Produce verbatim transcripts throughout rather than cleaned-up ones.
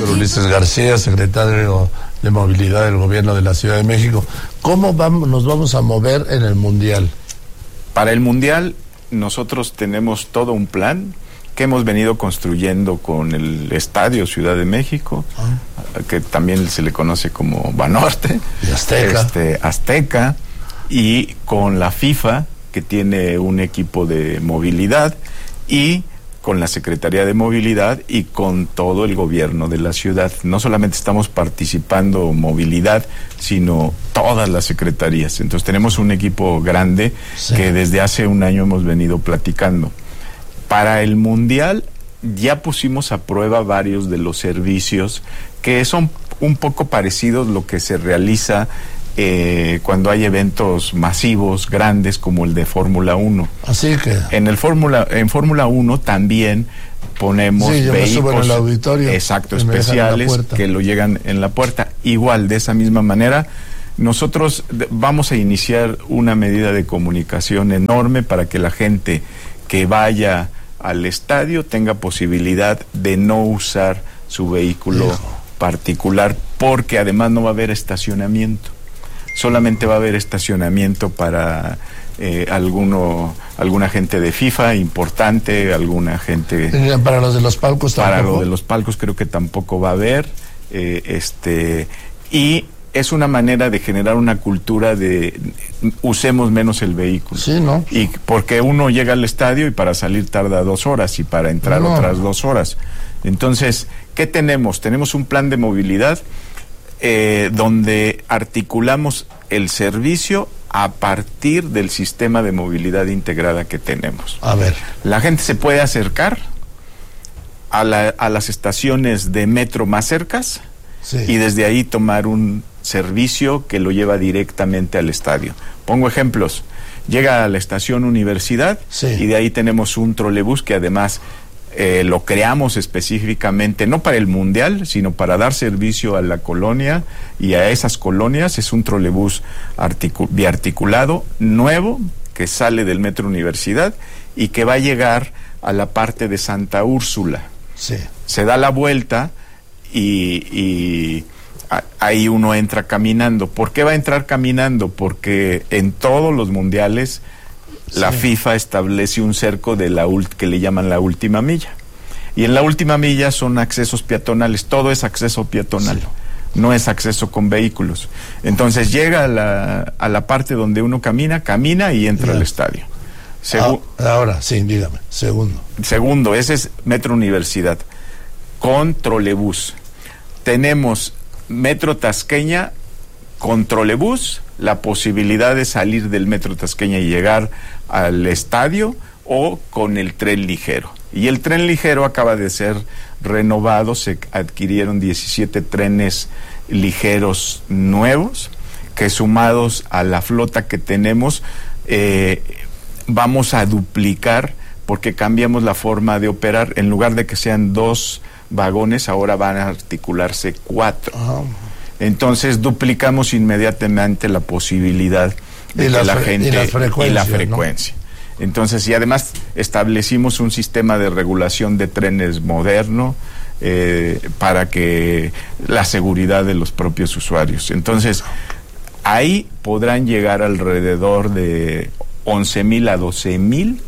Doctor Ulises García, secretario de Movilidad del Gobierno de la Ciudad de México. ¿Cómo vamos, nos vamos a mover en el Mundial? Para el Mundial, nosotros tenemos todo un plan que hemos venido construyendo con el Estadio Ciudad de México, ah. que también se le conoce como Banorte, y Azteca. Este, Azteca, y con la FIFA, que tiene un equipo de movilidad, y con la Secretaría de Movilidad y con todo el gobierno de la ciudad. No solamente estamos participando movilidad, sino todas las secretarías. Entonces tenemos un equipo grande, sí, que desde hace un año hemos venido platicando. Para el Mundial ya pusimos a prueba varios de los servicios que son un poco parecidos a lo que se realiza Eh, cuando hay eventos masivos, grandes, como el de Fórmula uno. Así que... En el Fórmula, en Fórmula uno también ponemos sí, yo vehículos... me subo en el auditorio, exacto, especiales, que lo llegan en la puerta. Igual, de esa misma manera, nosotros vamos a iniciar una medida de comunicación enorme para que la gente que vaya al estadio tenga posibilidad de no usar su vehículo Hijo. particular, porque además no va a haber estacionamiento. Solamente va a haber estacionamiento para eh, alguno, alguna gente de FIFA importante, alguna gente... Para los de los palcos tampoco. Para los de los palcos creo que tampoco va a haber. Eh, este y es una manera de generar una cultura de usemos menos el vehículo. Sí, ¿no? Y porque uno llega al estadio y para salir tarda dos horas y para entrar no. otras dos horas. Entonces, ¿qué tenemos? Tenemos un plan de movilidad Eh, donde articulamos el servicio a partir del sistema de movilidad integrada que tenemos. A ver. La gente se puede acercar a, la, a las estaciones de metro más cercas, sí, y desde ahí tomar un servicio que lo lleva directamente al estadio. Pongo ejemplos. Llega a la estación Universidad, sí, y de ahí tenemos un trolebús que además Eh, lo creamos específicamente, no para el Mundial, sino para dar servicio a la colonia y a esas colonias. Es un trolebús articu- biarticulado, nuevo, que sale del Metro Universidad y que va a llegar a la parte de Santa Úrsula. Sí. Se da la vuelta y, y a, ahí uno entra caminando. ¿Por qué va a entrar caminando? Porque en todos los mundiales la sí. FIFA establece un cerco de la ult- que le llaman la última milla. Y en la última milla son accesos peatonales, todo es acceso peatonal, sí. no es acceso con vehículos. Entonces llega a la, a la parte donde uno camina, camina y entra ya. al estadio. Segu- ah, ahora, sí, dígame, segundo. Segundo, ese es Metro Universidad, con trolebús. Tenemos Metro Tasqueña con trolebús, la posibilidad de salir del Metro Tasqueña y llegar al estadio, o con el tren ligero. Y el tren ligero acaba de ser renovado, se adquirieron diecisiete trenes ligeros nuevos, que sumados a la flota que tenemos, eh, vamos a duplicar, porque cambiamos la forma de operar. En lugar de que sean dos vagones, ahora van a articularse cuatro. Oh. Entonces duplicamos inmediatamente la posibilidad de que la gente y la frecuencia, y la frecuencia. ¿no? Entonces, y además establecimos un sistema de regulación de trenes moderno eh, para que la seguridad de los propios usuarios. Entonces, ahí podrán llegar alrededor de once mil a doce mil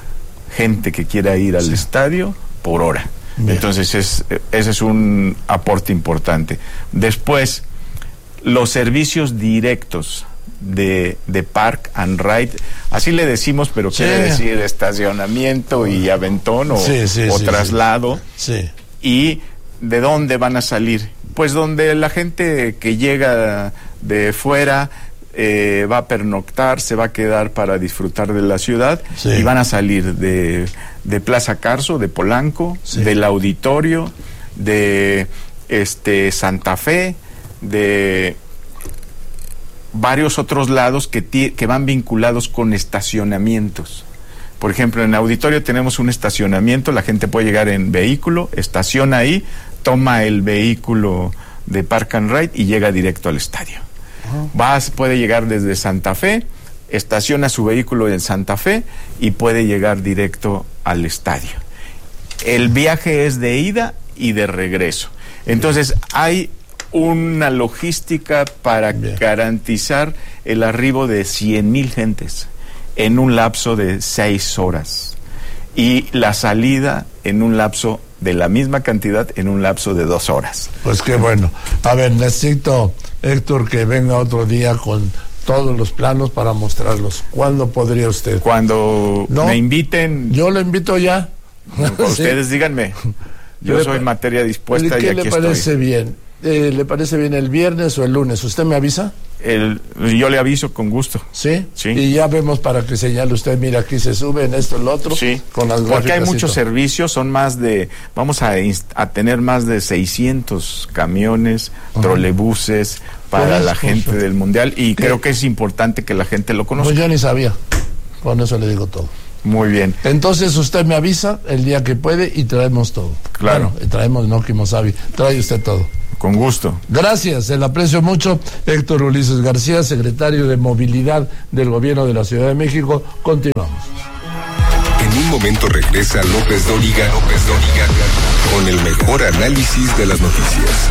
gente que quiera ir al sí. estadio por hora. Bien. Entonces es, ese es un aporte importante. Después, los servicios directos de, de Park and Ride, así le decimos, pero sí. quiere decir estacionamiento y aventón o, sí, sí, o sí, traslado. Sí. Sí. ¿Y de dónde van a salir? Pues donde la gente que llega de fuera eh, va a pernoctar, se va a quedar para disfrutar de la ciudad, sí. y van a salir de, de Plaza Carso, de Polanco, sí. del Auditorio, de este Santa Fe, de varios otros lados que, ti, que van vinculados con estacionamientos. Por ejemplo, en Auditorio tenemos un estacionamiento, la gente puede llegar en vehículo, estaciona ahí, toma el vehículo de Park and Ride y llega directo al estadio. Va, puede llegar desde Santa Fe, estaciona su vehículo en Santa Fe y puede llegar directo al estadio. El viaje es de ida y de regreso. Entonces, hay una logística para Bien. garantizar el arribo de cien mil gentes en un lapso de seis horas y la salida en un lapso de la misma cantidad en un lapso de dos horas. Pues qué bueno. A ver, necesito, Héctor, que venga otro día con todos los planos para mostrarlos. ¿Cuándo podría usted? Cuando No, me inviten, yo lo invito ya. ustedes Sí. díganme. Yo Le soy pa- materia dispuesta y ¿Qué aquí le parece estoy. bien? Eh, ¿Le parece bien el viernes o el lunes? ¿Usted me avisa? El, yo le aviso con gusto. ¿Sí? Sí. Y ya vemos para que señale usted, mira, aquí se sube en esto, el otro. Sí, con las porque hay gráficas y muchos todo. servicios, son más de, vamos a, inst- a tener más de seiscientos camiones, Ajá. trolebuses para Pues, la pues, gente pues. del Mundial y ¿Qué? creo que es importante que la gente lo conozca. Pues yo ni sabía. Con eso le digo todo. Muy bien. Entonces usted me avisa el día que puede y traemos todo. Claro. Bueno, y traemos no Kimosabi, trae usted todo. Con gusto. Gracias, se le aprecio mucho. Héctor Ulises García, secretario de Movilidad del Gobierno de la Ciudad de México. Continuamos. En un momento regresa López Dóriga, López Dóriga, con el mejor análisis de las noticias.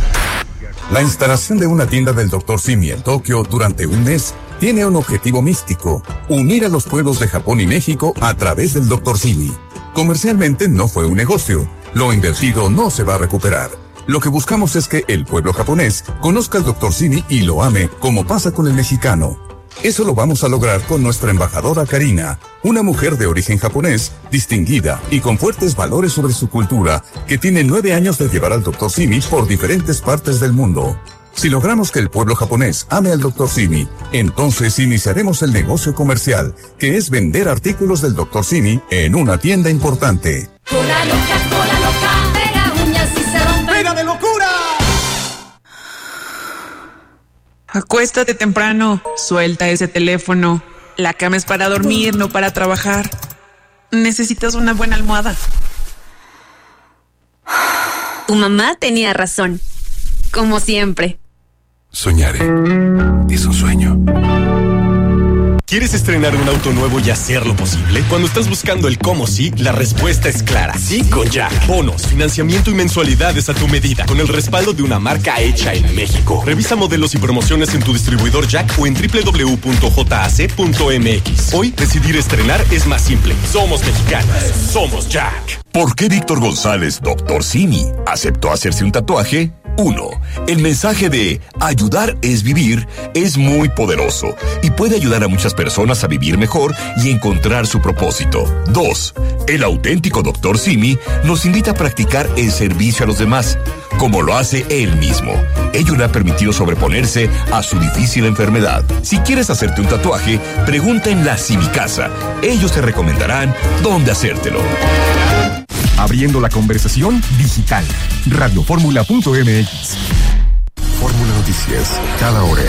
La instalación de una tienda del doctor Simi en Tokio durante un mes tiene un objetivo místico: unir a los pueblos de Japón y México a través del doctor Simi. Comercialmente no fue un negocio, lo invertido no se va a recuperar. Lo que buscamos es que el pueblo japonés conozca al doctor Simi y lo ame, como pasa con el mexicano. Eso lo vamos a lograr con nuestra embajadora Karina, una mujer de origen japonés, distinguida y con fuertes valores sobre su cultura, que tiene nueve años de llevar al doctor Simi por diferentes partes del mundo. Si logramos que el pueblo japonés ame al doctor Simi, entonces iniciaremos el negocio comercial, que es vender artículos del doctor Simi en una tienda importante. Cola loca, cola loca, pega uñas y se rompe. ¡Pega de locura! Acuéstate temprano, suelta ese teléfono. La cama es para dormir, no para trabajar. Necesitas una buena almohada. Tu mamá tenía razón. Como siempre. Soñaré. Es un sueño. ¿Quieres estrenar un auto nuevo y hacerlo posible? Cuando estás buscando el cómo sí, la respuesta es clara. Sí con Jack. Bonos, financiamiento y mensualidades a tu medida, con el respaldo de una marca hecha en México. Revisa modelos y promociones en tu distribuidor Jack o en doble u doble u doble u punto j a c punto m x. Hoy, decidir estrenar es más simple. Somos mexicanos. Somos Jack. ¿Por qué Víctor González, doctor Simi, aceptó hacerse un tatuaje? Uno, el mensaje de ayudar es vivir es muy poderoso y puede ayudar a muchas personas a vivir mejor y encontrar su propósito. Dos, el auténtico doctor Simi nos invita a practicar el servicio a los demás, como lo hace él mismo. Ello le ha permitido sobreponerse a su difícil enfermedad. Si quieres hacerte un tatuaje, pregunta en la Simicasa. Ellos te recomendarán dónde hacértelo. Abriendo la conversación digital. Radioformula punto m x. Fórmula Noticias, cada hora.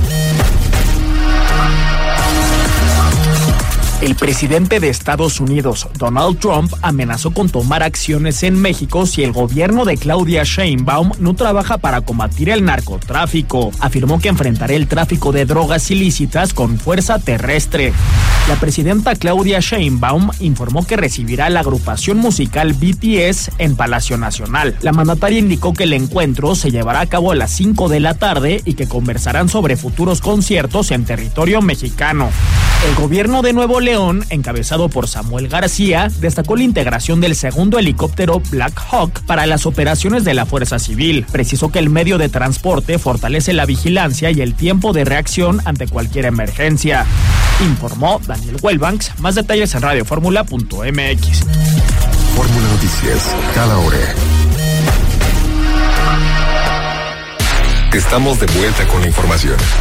El presidente de Estados Unidos, Donald Trump, amenazó con tomar acciones en México si el gobierno de Claudia Sheinbaum no trabaja para combatir el narcotráfico. Afirmó que enfrentará el tráfico de drogas ilícitas con fuerza terrestre. La presidenta Claudia Sheinbaum informó que recibirá la agrupación musical B T S en Palacio Nacional. La mandataria indicó que el encuentro se llevará a cabo a las cinco de la tarde y que conversarán sobre futuros conciertos en territorio mexicano. El gobierno de Nuevo León, encabezado por Samuel García, destacó la integración del segundo helicóptero Black Hawk para las operaciones de la Fuerza Civil. Precisó que el medio de transporte fortalece la vigilancia y el tiempo de reacción ante cualquier emergencia. Informó Daniel Wellbanks. Más detalles en radioformula punto m x. Fórmula Noticias, cada hora. Estamos de vuelta con la información.